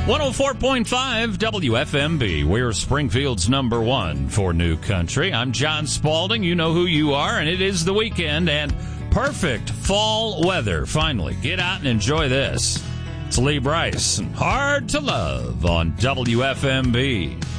104.5 WFMB. We're Springfield's number one for new country. I'm John Spalding. You know who you are, and it is the weekend and perfect fall weather. Finally, get out and enjoy this. It's Lee Brice and Hard to Love on WFMB.